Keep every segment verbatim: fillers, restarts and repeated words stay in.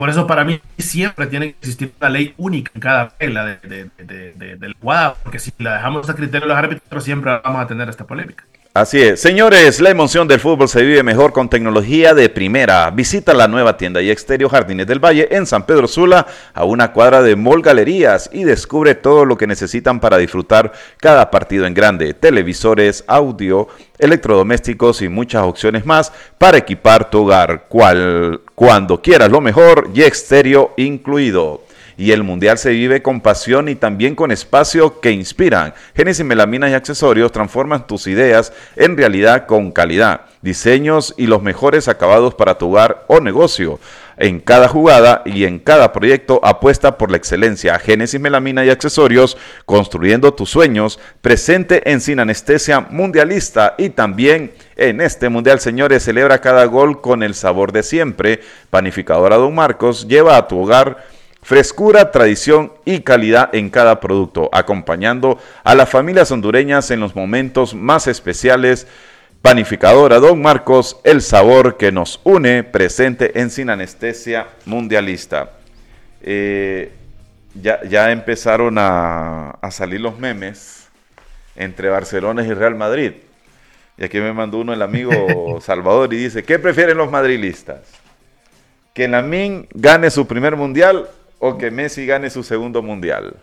Por eso para mí siempre tiene que existir una ley única en cada regla de, de, de, de, de la jugada, porque si la dejamos a criterio de los árbitros siempre vamos a tener esta polémica. Así es. Señores, la emoción del fútbol se vive mejor con tecnología de primera. Visita la nueva tienda y exterior Jardines del Valle en San Pedro Sula, a una cuadra de Mall Galerías, y descubre todo lo que necesitan para disfrutar cada partido en grande. Televisores, audio, electrodomésticos y muchas opciones más para equipar tu hogar. Cual, cuando quieras lo mejor y exterior incluido. Y el mundial se vive con pasión y también con espacio que inspiran. Génesis Melaminas y Accesorios transforman tus ideas en realidad con calidad, diseños y los mejores acabados para tu hogar o negocio. En cada jugada y en cada proyecto apuesta por la excelencia. Génesis Melamina y Accesorios, construyendo tus sueños, presente en Sin Anestesia Mundialista y también en este mundial, señores. Celebra cada gol con el sabor de siempre. Panificadora Don Marcos lleva a tu hogar frescura, tradición y calidad en cada producto, acompañando a las familias hondureñas en los momentos más especiales. Panificadora Don Marcos, el sabor que nos une, presente en Sin Anestesia Mundialista. Eh, ya, ya empezaron a, a salir los memes entre Barcelona y Real Madrid. Y aquí me mandó uno el amigo Salvador y dice, ¿qué prefieren los madrilistas? ¿Que Lamine gane su primer mundial o que Messi gane su segundo mundial?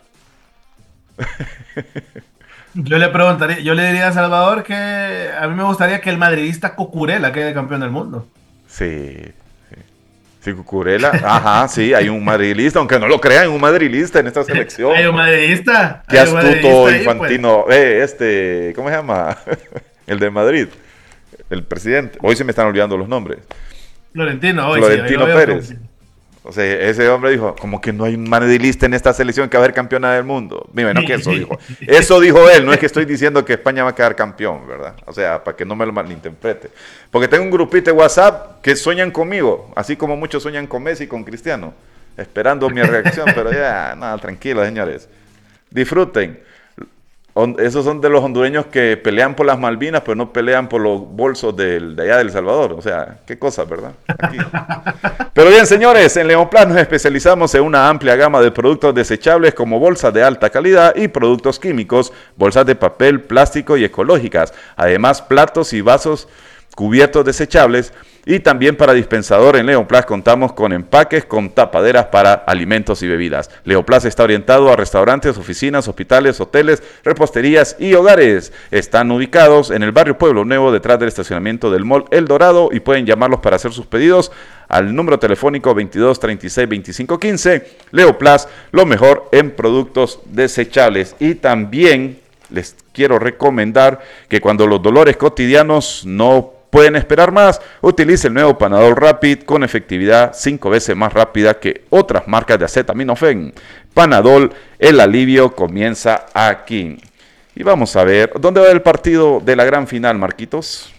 Yo le preguntaría, yo le diría a Salvador que a mí me gustaría que el madridista Cucurella quede campeón del mundo. Sí, sí. Sí, Cucurella, ajá, sí, hay un madrilista, aunque no lo crean, un madrilista en esta selección. Hay un madridista. Qué hay un astuto madridista ahí, Infantino, pues. eh, este, ¿cómo se llama? El de Madrid, el presidente. Hoy se me están olvidando los nombres. Florentino, hoy Florentino sí, Pérez. Como... O sea, ese hombre dijo, como que no hay un madridista en esta selección que va a ser campeona del mundo. Mira, no que eso dijo. Eso dijo él, no es que estoy diciendo que España va a quedar campeón, ¿verdad? O sea, para que no me lo malinterprete. Porque tengo un grupito de WhatsApp que sueñan conmigo, así como muchos sueñan con Messi y con Cristiano, esperando mi reacción, pero ya, nada, tranquilo, señores. Disfruten. Esos son de los hondureños que pelean por las Malvinas, pero no pelean por los bolsos del, de allá de El Salvador. O sea, qué cosas, ¿verdad? Aquí. Pero bien, señores, en Leonplas nos especializamos en una amplia gama de productos desechables como bolsas de alta calidad y productos químicos, bolsas de papel, plástico y ecológicas. Además, platos y vasos cubiertos desechables. Y también para dispensador en Leonplas contamos con empaques con tapaderas para alimentos y bebidas. Leonplas está orientado a restaurantes, oficinas, hospitales, hoteles, reposterías y hogares. Están ubicados en el barrio Pueblo Nuevo, detrás del estacionamiento del Mall El Dorado, y pueden llamarlos para hacer sus pedidos al número telefónico veintidós treinta y seis veinticinco quince. Leonplas, lo mejor en productos desechables. Y también les quiero recomendar que cuando los dolores cotidianos no pueden esperar más, utilice el nuevo Panadol Rapid con efectividad cinco veces más rápida que otras marcas de acetaminofén. Panadol, el alivio comienza aquí. Y vamos a ver, ¿dónde va el partido de la gran final, Marquitos?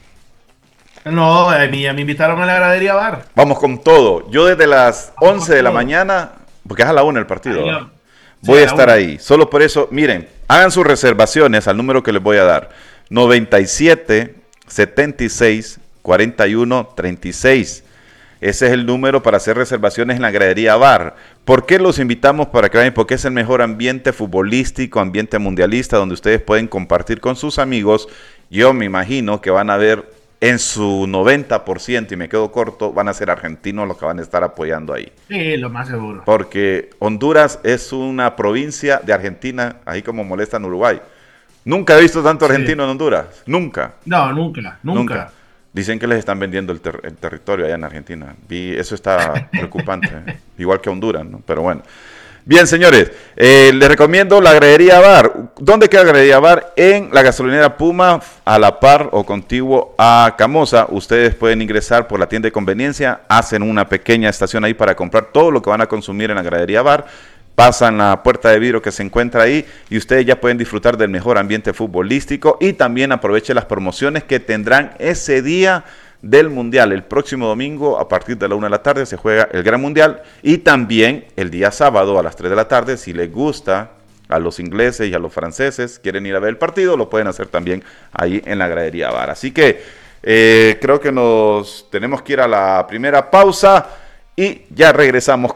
No, a mí ya me invitaron a la gradería bar. Vamos con todo. Yo desde las once de la mañana, porque es a la una el partido, Ay, ¿eh? no. Voy Sí, a estar ahí. Solo por eso, miren, hagan sus reservaciones al número que les voy a dar. noventa y siete setenta y seis cuarenta y uno treinta y seis. Ese es el número para hacer reservaciones en la gradería bar. ¿Por qué los invitamos para que vayan? Porque es el mejor ambiente futbolístico, ambiente mundialista, donde ustedes pueden compartir con sus amigos. Yo me imagino que van a ver en su noventa por ciento, y me quedo corto, van a ser argentinos los que van a estar apoyando ahí. Sí, lo más seguro. Porque Honduras es una provincia de Argentina, ahí como molesta en Uruguay. Nunca he visto tanto argentino sí. en Honduras, nunca. No, nunca, nunca. Nunca. Dicen que les están vendiendo el, ter el territorio allá en Argentina. Y eso está preocupante, ¿eh? Igual que Honduras, ¿no? Pero bueno. Bien, señores, eh, les recomiendo la Gradería Bar. ¿Dónde queda la Gradería Bar? En la gasolinera Puma, a la par o contiguo a Camosa. Ustedes pueden ingresar por la tienda de conveniencia, hacen una pequeña estación ahí para comprar todo lo que van a consumir en la Gradería Bar. Pasan la puerta de vidrio que se encuentra ahí y ustedes ya pueden disfrutar del mejor ambiente futbolístico, y también aprovechen las promociones que tendrán ese día del Mundial. El próximo domingo a partir de la una de la tarde se juega el Gran Mundial, y también el día sábado a las tres de la tarde, si les gusta a los ingleses y a los franceses, quieren ir a ver el partido, lo pueden hacer también ahí en la Gradería Bar. Así que eh, creo que nos tenemos que ir a la primera pausa y ya regresamos